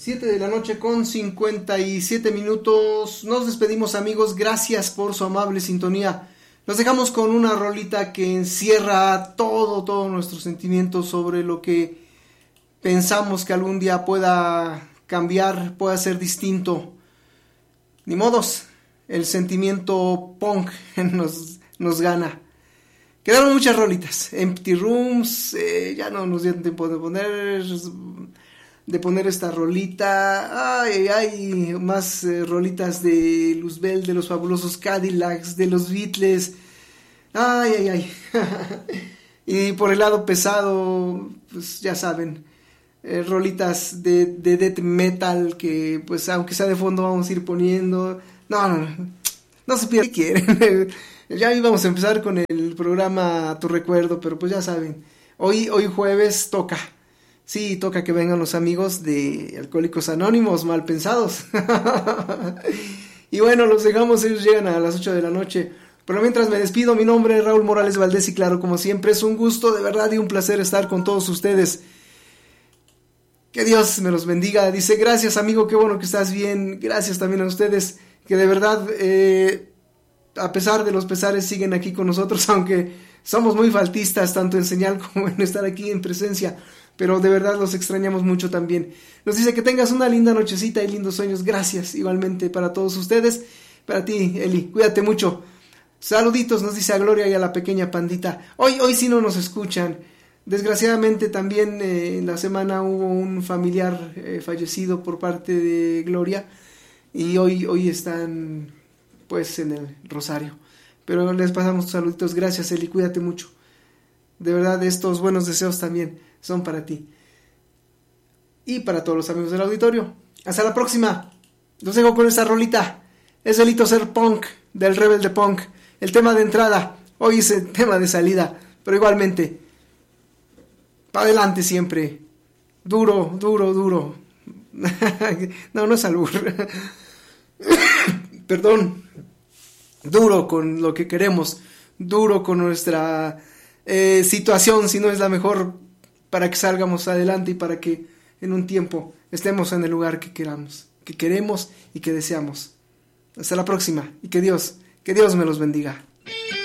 7 de la noche con 57 minutos. Nos despedimos, amigos. Gracias por su amable sintonía. Nos dejamos con una rolita que encierra todo nuestro sentimiento sobre lo que pensamos que algún día pueda cambiar, pueda ser distinto. Ni modos, el sentimiento punk nos gana. Quedaron muchas rolitas. Empty Rooms, ya no nos dio tiempo de poner esta rolita. Hay más rolitas de Luzbel, de los Fabulosos Cadillacs, de los Beatles. Y por el lado pesado, pues ya saben, rolitas de death metal que pues aunque sea de fondo vamos a ir poniendo. No se pierdan. ¿Qué quieren? Ya íbamos a empezar con el programa A Tu Recuerdo, pero pues ya saben, hoy jueves toca. Sí, toca que vengan los amigos de Alcohólicos Anónimos, mal pensados. Y bueno, los dejamos, ellos llegan a las 8 de la noche. Pero mientras me despido, mi nombre es Raúl Morales Valdés y claro, como siempre, es un gusto de verdad y un placer estar con todos ustedes. Que Dios me los bendiga. Dice, gracias amigo, qué bueno que estás bien. Gracias también a ustedes, que de verdad, a pesar de los pesares, siguen aquí con nosotros, aunque somos muy faltistas, tanto en señal como en estar aquí en presencia. Pero de verdad los extrañamos mucho también. Nos dice que tengas una linda nochecita y lindos sueños. Gracias igualmente para todos ustedes. Para ti, Eli, cuídate mucho. Saluditos, nos dice a Gloria y a la pequeña pandita. Hoy sí no nos escuchan. Desgraciadamente también en la semana hubo un familiar fallecido por parte de Gloria. Y hoy están pues en el rosario. Pero les pasamos saluditos. Gracias, Eli, cuídate mucho. De verdad, estos buenos deseos también son para ti. Y para todos los amigos del auditorio. Hasta la próxima. Los dejo con esta rolita. Es delito ser punk, del Rebelde Punk. El tema de entrada. Hoy es el tema de salida. Pero igualmente, para adelante siempre. Duro. No es albur. Perdón. Duro con lo que queremos. Duro con nuestra situación, si no es la mejor, para que salgamos adelante y para que en un tiempo estemos en el lugar que queremos y que deseamos. Hasta la próxima y que Dios me los bendiga.